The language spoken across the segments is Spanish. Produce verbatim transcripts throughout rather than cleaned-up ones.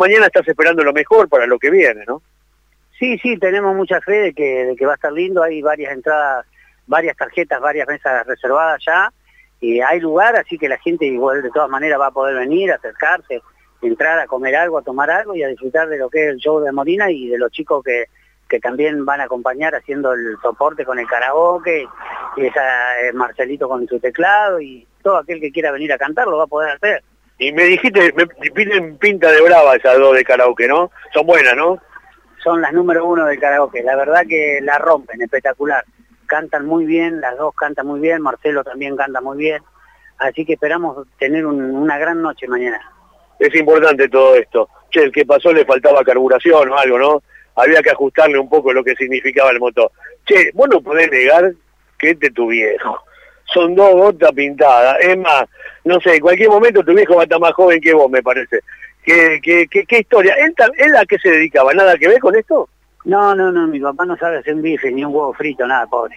mañana estás esperando lo mejor para lo que viene, ¿no? Sí, sí, tenemos mucha fe de que, de que va a estar lindo, hay varias entradas, varias tarjetas, varias mesas reservadas ya, y hay lugar, así que la gente igual de todas maneras va a poder venir, acercarse, entrar a comer algo, a tomar algo y a disfrutar de lo que es el show de Molina y de los chicos que, que también van a acompañar haciendo el soporte con el karaoke, y esa, eh, Marcelito con su teclado, y todo aquel que quiera venir a cantar lo va a poder hacer. Y me dijiste, me piden pinta de brava esas dos de karaoke, ¿no? Son buenas, ¿no? Son las número uno del karaoke, la verdad que la rompen, espectacular. Cantan muy bien, las dos cantan muy bien, Marcelo también canta muy bien, así que esperamos tener un, una gran noche mañana. Es importante todo esto. Che, el que pasó le faltaba carburación o algo, ¿no? Había que ajustarle un poco lo que significaba el motor. Che, vos no podés negar que este es tu viejo. Son dos gotas pintadas. Es más, no sé, en cualquier momento tu viejo va a estar más joven que vos, me parece. ¿Qué, qué, qué, qué historia? ¿Él, ¿Él a qué se dedicaba? ¿Nada que ver con esto? No, no, no, mi papá no sabe hacer un bife, ni un huevo frito, nada, pobre.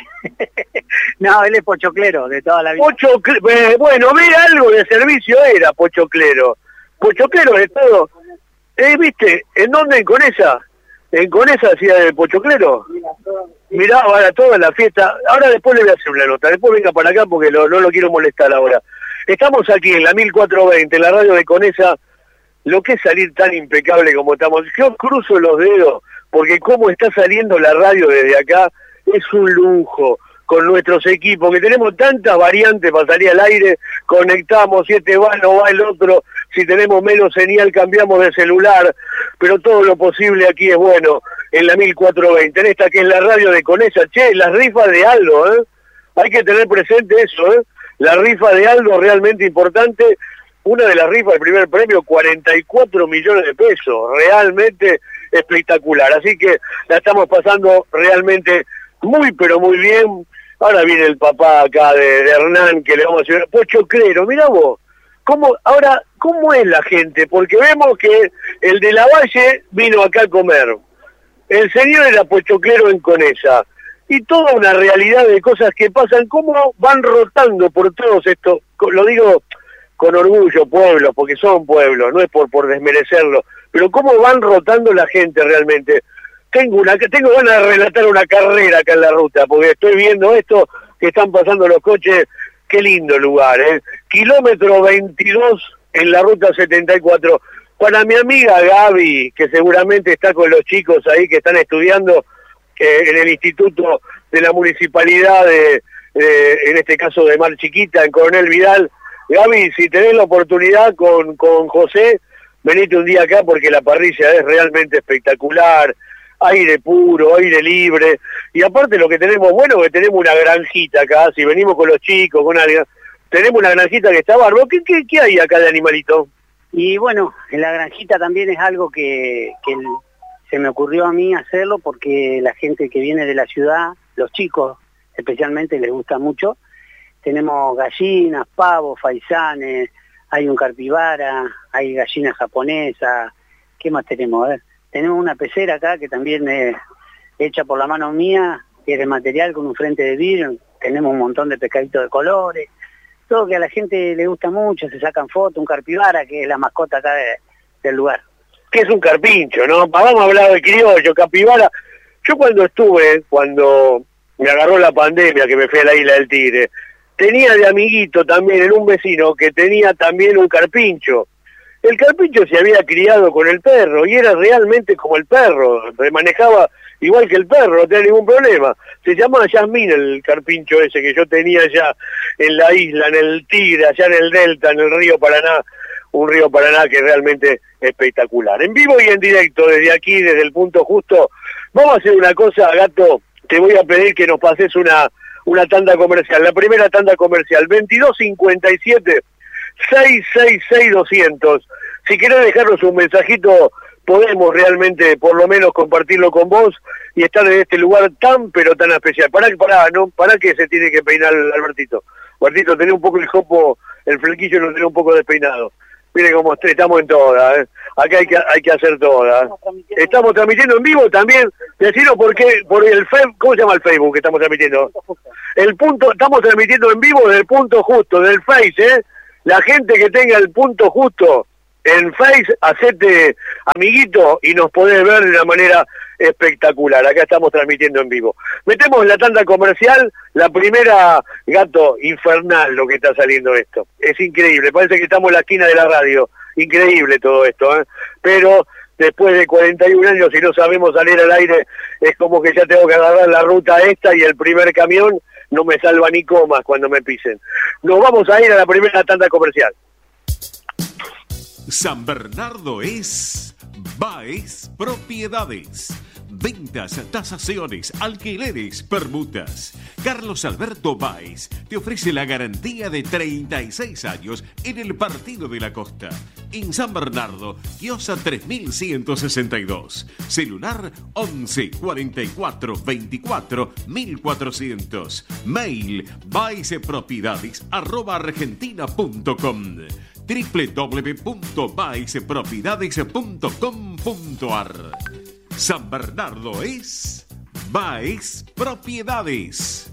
No, él es pochoclero, de toda la vida. Pochoclero, eh, bueno, ve algo de servicio era pochoclero. Pochoclero de todo. Eh, ¿viste? ¿En dónde? ¿En Conesa? ¿En Conesa hacía el pochoclero? Mirá, ahora toda la fiesta. Ahora después le voy a hacer una nota. Después venga para acá porque lo, no lo quiero molestar ahora. Estamos aquí en la mil cuatrocientos veinte, en la radio de Conesa. Lo que es salir tan impecable como estamos. Yo cruzo los dedos porque cómo está saliendo la radio desde acá es un lujo. Con nuestros equipos, que tenemos tantas variantes para salir al aire, conectamos, si este va, no va el otro, si tenemos menos señal cambiamos de celular, pero todo lo posible aquí es bueno, en la mil cuatrocientos veinte, en esta que es la radio de Conesa. Che, las rifas de Aldo, ¿eh? Hay que tener presente eso, ¿eh? La rifa de Aldo realmente importante, una de las rifas, el primer premio, cuarenta y cuatro millones de pesos, realmente espectacular, así que la estamos pasando realmente muy pero muy bien. Ahora viene el papá acá de, de Hernán, que le vamos a decir, pochoclero, mirá vos, ¿cómo, ahora, ¿cómo es la gente? Porque vemos que el de la Valle vino acá a comer, el señor era pochoclero en Conesa, y toda una realidad de cosas que pasan, cómo van rotando por todos estos, lo digo con orgullo, pueblos, porque son pueblos, no es por, por desmerecerlo, pero cómo van rotando la gente realmente. Tengo una, tengo ganas de relatar una carrera acá en la ruta, porque estoy viendo esto que están pasando los coches, qué lindo lugar, ¿eh? Kilómetro veintidós en la ruta setenta y cuatro. Para mi amiga Gaby, que seguramente está con los chicos ahí que están estudiando eh, en el Instituto de la Municipalidad, de, eh, en este caso de Mar Chiquita, en Coronel Vidal. Gaby, si tenés la oportunidad con, con José, venite un día acá porque la parrilla es realmente espectacular. Aire puro, aire libre, y aparte lo que tenemos bueno que tenemos una granjita acá, si venimos con los chicos, con alguien, tenemos una granjita que está bárbaro. ¿Qué, qué, qué hay acá de animalito? Y bueno, en la granjita también es algo que, que se me ocurrió a mí hacerlo porque la gente que viene de la ciudad, los chicos especialmente les gusta mucho. Tenemos gallinas, pavos, faisanes, hay un carpibara, hay gallinas japonesas, ¿qué más tenemos? A ver. Tenemos una pecera acá que también es hecha por la mano mía, que es de material con un frente de vidrio, tenemos un montón de pescaditos de colores, todo que a la gente le gusta mucho, se sacan fotos, un carpibara que es la mascota acá de, del lugar. Que es un carpincho, ¿no? Vamos a hablar de criollo, capibara. Yo cuando estuve, cuando me agarró la pandemia, que me fui a la Isla del Tigre, tenía de amiguito también en un vecino que tenía también un carpincho. El carpincho se había criado con el perro y era realmente como el perro, se manejaba igual que el perro, no tenía ningún problema. Se llamaba Yasmín el carpincho ese que yo tenía allá en la isla, en el Tigre, allá en el Delta, en el río Paraná, un río Paraná que es realmente espectacular. En vivo y en directo, desde aquí, desde el punto justo, vamos a hacer una cosa, Gato, te voy a pedir que nos pases una, una tanda comercial, la primera tanda comercial, veintidós cincuenta y siete, seiscientos sesenta y seis doscientos. Si querés dejarnos un mensajito, podemos realmente por lo menos compartirlo con vos y estar en este lugar tan pero tan especial. Pará, pará, ¿no? Pará que se tiene que peinar Albertito. Albertito, tenés un poco el jopo, el flequillo lo tenés un poco despeinado. Mire cómo estamos en todas, ¿eh? Acá hay que, hay que hacer todas. Estamos transmitiendo en vivo también. Deciros por qué, por el Facebook, ¿cómo se llama el Facebook que estamos transmitiendo? El punto, estamos transmitiendo en vivo desde el punto justo, del Face, ¿eh? La gente que tenga el punto justo, en Face, hacete amiguito y nos podés ver de una manera espectacular. Acá estamos transmitiendo en vivo. Metemos la tanda comercial, la primera, Gato, infernal lo que está saliendo esto. Es increíble, parece que estamos en la esquina de la radio. Increíble todo esto, ¿eh? Pero después de cuarenta y un años, si no sabemos salir al aire, es como que ya tengo que agarrar la ruta esta y el primer camión no me salva ni comas cuando me pisen. Nos vamos a ir a la primera tanda comercial. San Bernardo es Baez Propiedades. Ventas, tasaciones, alquileres, permutas. Carlos Alberto Baez te ofrece la garantía de treinta y seis años en el Partido de la Costa. En San Bernardo, Giosa tres mil ciento sesenta y dos. Celular once cuarenta y cuatro veinticuatro mil cuatrocientos. Mail baezpropiedades arroba argentina punto com. doble u doble u doble u punto baez propiedades punto com punto a r. San Bernardo es Baez Propiedades.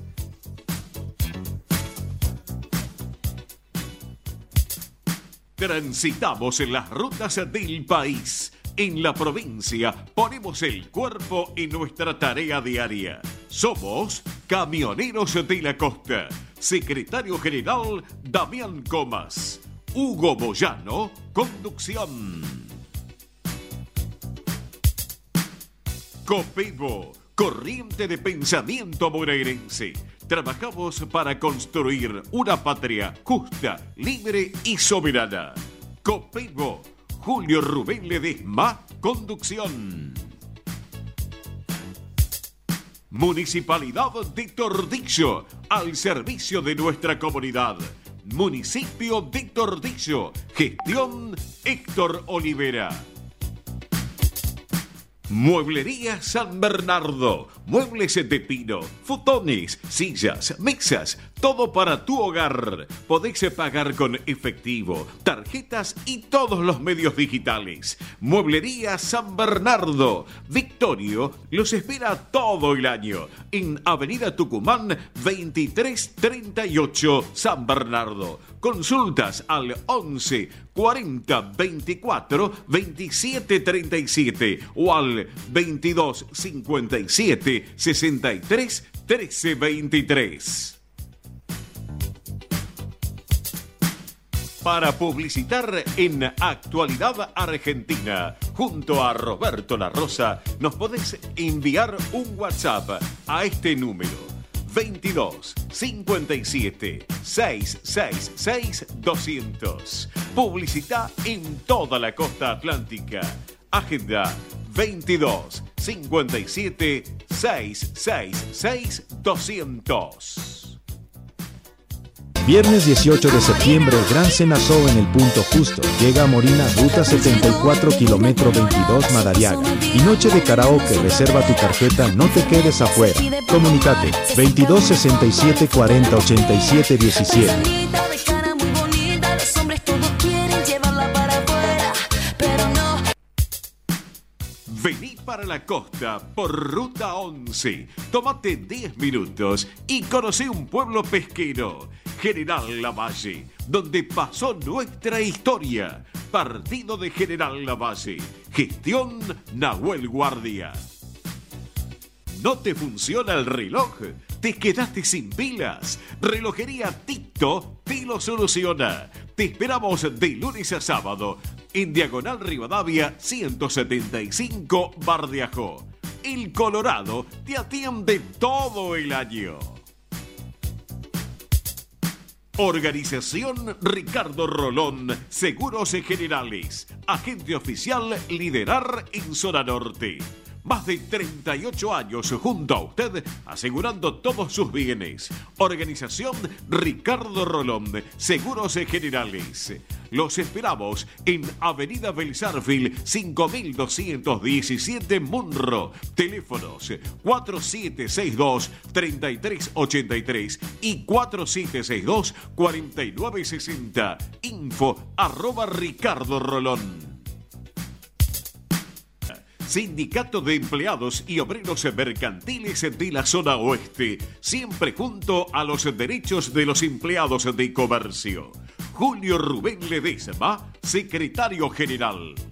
Transitamos en las rutas del país. En la provincia ponemos el cuerpo en nuestra tarea diaria. Somos Camioneros de la Costa. Secretario General Damián Comas. Hugo Moyano, conducción. Copebo, corriente de pensamiento bonaerense. Trabajamos para construir una patria justa, libre y soberana. Copebo, Julio Rubén Ledesma, conducción. Municipalidad de Tordillo, al servicio de nuestra comunidad. Municipio de Tordillo, gestión Héctor Olivera. Mueblería San Bernardo, muebles de pino, futones, sillas, mesas, todo para tu hogar. Podéis pagar con efectivo, tarjetas y todos los medios digitales. Mueblería San Bernardo, Victorio los espera todo el año en Avenida Tucumán veintitrés treinta y ocho San Bernardo. Consultas al once cuarenta veinticuatro veintisiete treinta y siete o al veintidós cincuenta y siete sesenta y tres trece veintitrés. Para publicitar en Actualidad Argentina, junto a Roberto La Rosa, nos podés enviar un WhatsApp a este número veintidós cincuenta y siete seiscientos sesenta y seis doscientos. Publicita en toda la costa atlántica. Agenda veintidós cincuenta y siete seiscientos sesenta y seis doscientos. Viernes dieciocho de septiembre, Gran Cena Show en el Punto Justo. Llega a Morina, ruta setenta y cuatro, kilómetro veintidós, Madariaga. Y noche de karaoke, reserva tu tarjeta, no te quedes afuera. Comunicate, veintidós sesenta y siete cuarenta ochenta y siete diecisiete. Vení para la costa por Ruta once. Tómate diez minutos y conoce un pueblo pesquero, General Lavalle, donde pasó nuestra historia. Partido de General Lavalle. Gestión Nahuel Guardia. ¿No te funciona el reloj? ¿Te quedaste sin pilas? Relojería Tito te lo soluciona. Te esperamos de lunes a sábado en Diagonal Rivadavia ciento setenta y cinco, Bardiajó. El Colorado te atiende todo el año. Organización Ricardo Rolón, Seguros Generales. Agente oficial Liderar en Zona Norte. Más de treinta y ocho años junto a usted, asegurando todos sus bienes. Organización Ricardo Rolón, Seguros Generales. Los esperamos en Avenida Belsarfield cinco mil doscientos diecisiete, Munro. Teléfonos cuatro siete seis dos, tres tres ocho tres y cuatro siete seis dos, cuatro nueve seis cero. Info arroba Ricardo Rolón. Sindicato de Empleados y Obreros Mercantiles de la Zona Oeste, siempre junto a los derechos de los empleados de comercio. Julio Rubén Ledesma, secretario general.